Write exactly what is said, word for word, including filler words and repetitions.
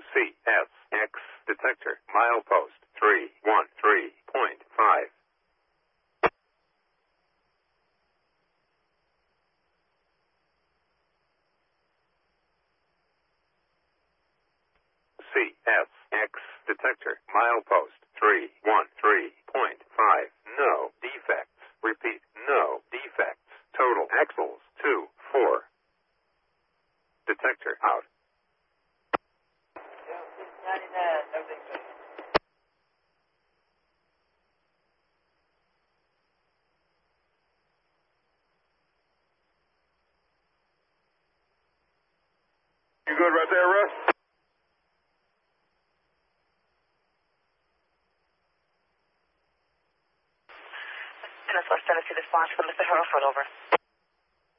C S X detector, milepost three one three point five. C S X detector, milepost three one three point five. No defects. Repeat, no defects. Total axles two four. Detector out. You good right there, Russ? West Tennessee response from Mister Hereford, over.